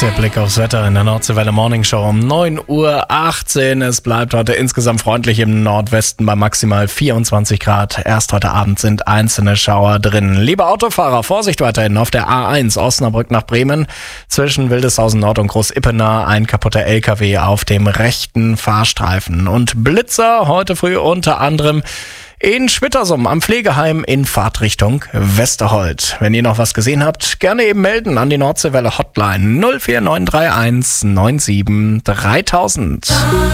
Der Blick aufs Wetter in der Nordseewelle Morning Show um 9:18 Uhr. Es bleibt heute insgesamt freundlich im Nordwesten bei maximal 24 Grad. Erst heute Abend sind einzelne Schauer drin. Liebe Autofahrer, Vorsicht weiterhin auf der A1 Osnabrück nach Bremen. Zwischen Wildeshausen Nord und Groß-Ippener ein kaputter LKW auf dem rechten Fahrstreifen. Und Blitzer heute früh unter anderem in Schwittersum am Pflegeheim in Fahrtrichtung Westerhold. Wenn ihr noch was gesehen habt, gerne eben melden an die Nordseewelle Hotline 04931 97 3000.